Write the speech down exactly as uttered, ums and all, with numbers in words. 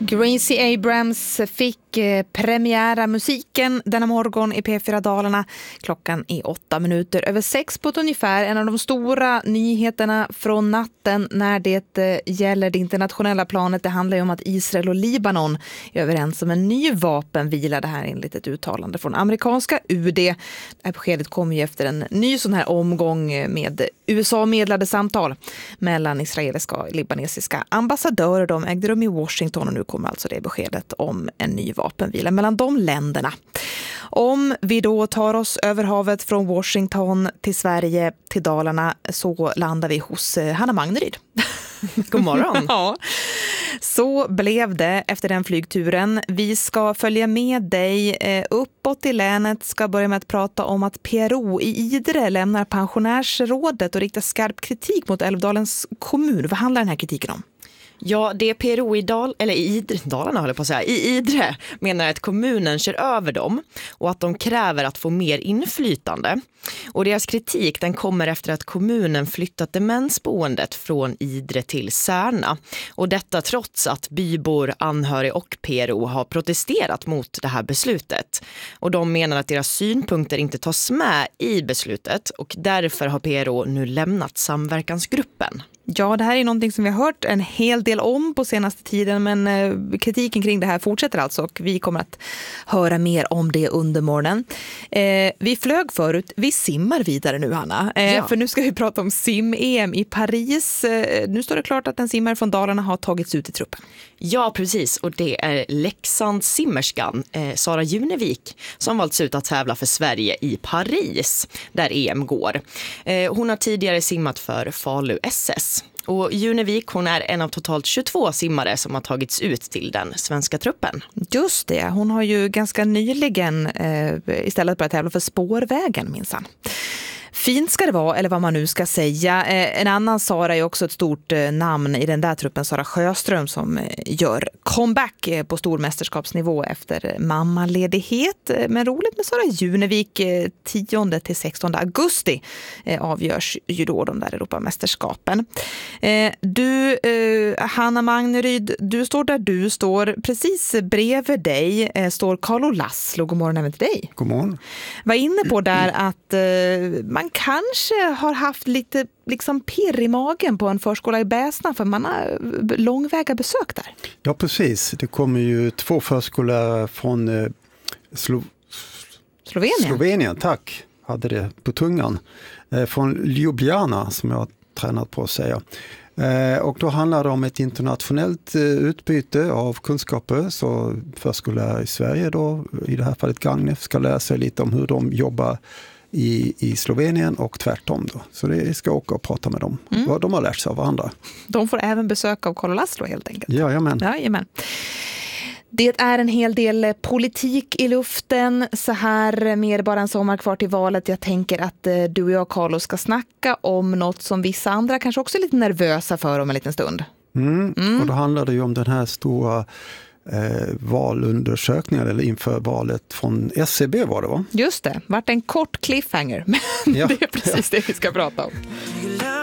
Gracie Abrams fick eh, premiära musiken denna morgon i P fyra Dalarna. Klockan är åtta minuter över sex på ett ungefär. En av de stora nyheterna från natten när det eh, gäller det internationella planet. Det handlar ju om att Israel och Libanon är överens om en ny vapenvila. Det här är enligt ett uttalande från amerikanska U D. Det här beskedet kommer ju efter en ny sån här omgång med U S A-medlade samtal mellan israeliska och libanesiska ambassadörer. De ägde rum i Washington och nu kommer alltså det beskedet om en ny vapenvila mellan de länderna. Om vi då tar oss över havet från Washington till Sverige, till Dalarna, så landar vi hos Hanna Magneryd. God morgon. Ja, så blev det efter den flygturen. Vi ska följa med dig uppåt i länet, ska börja med att prata om att P R O i Idre lämnar pensionärsrådet och riktar skarp kritik mot Älvdalens kommun. Vad handlar den här kritiken om? Ja, det är P R O i Dal, eller i Idre, Dalarna håller på att säga, i Idre menar att kommunen kör över dem och att de kräver att få mer inflytande. Och deras kritik den kommer efter att kommunen flyttat demensboendet från Idre till Särna. Och detta trots att bybor, anhörig och P R O har protesterat mot det här beslutet. Och de menar att deras synpunkter inte tas med i beslutet och därför har P R O nu lämnat samverkansgruppen. Ja, det här är någonting som vi har hört en hel del om på senaste tiden, men eh, kritiken kring det här fortsätter alltså och vi kommer att höra mer om det under morgonen. Eh, vi flög förut, vi simmar vidare nu, Hanna, eh, ja. för nu ska vi prata om sim-E M i Paris. Eh, nu står det klart att en simmare från Dalarna har tagits ut i truppen. Ja, precis, och det är Leksands simmerskan eh, Sara Junevik som valts ut att tävla för Sverige i Paris, där E M går. Eh, hon har tidigare simmat för Falu S S. Och Junevik, hon är en av totalt tjugotvå simmare som har tagits ut till den svenska truppen. Just det, hon har ju ganska nyligen eh, istället börjat tävla för spårvägen, minsann. Fint ska det vara, eller vad man nu ska säga. Eh, en annan Sara är också ett stort eh, namn i den där truppen, Sara Sjöström, som eh, gör comeback eh, på stormästerskapsnivå efter mammaledighet. Eh, men roligt med Sara Junevik, eh, tionde till sextonde augusti eh, avgörs ju då de där Europamästerskapen. Eh, du, eh, Hanna Magneryd, du står där du står. Precis bredvid dig eh, står Carlo Laszlo. God morgon även till dig. God morgon. Var inne på där att eh, man kanske har haft lite liksom pirr i magen på en förskola i Bäsna för man har långväga besök där. Ja, precis. Det kommer ju två förskolor från eh, Slo- Slovenien. Slovenien, tack. Hade det på tungan. Eh, från Ljubljana, som jag har tränat på att säga. Eh, och då handlar det om ett internationellt eh, utbyte av kunskaper. Så förskolor i Sverige då, i det här fallet Gagnef, ska lära sig lite om hur de jobbar I, i Slovenien och tvärtom då. Så det ska åka och prata med dem. Mm. Vad de har lärt sig av varandra. De får även besök av Carlo Laszlo helt enkelt. Jajamän. Jajamän. Det är en hel del politik i luften så här med bara en sommar kvar till valet. Jag tänker att eh, du och jag, Carlo, ska snacka om något som vissa andra kanske också är lite nervösa för om en liten stund. Mm. Mm. Och då handlar det ju om den här stora Eh, valundersökningar eller inför valet från S C B var det, va? Just det, vart en kort cliffhanger, men ja. Det är precis ja. det vi ska prata om.